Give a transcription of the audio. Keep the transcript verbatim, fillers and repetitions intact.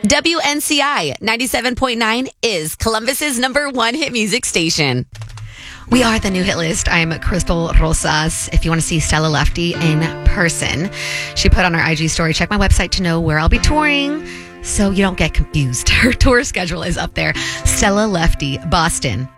W N C I ninety-seven point nine is Columbus's number one hit music station. We are the new hit list. I'm Crystal Rosas. If you want to see Stella Lefty in person, she put on her I G story, check my website to know where I'll be touring so you don't get confused. Her tour schedule is up there. Stella Lefty, Boston.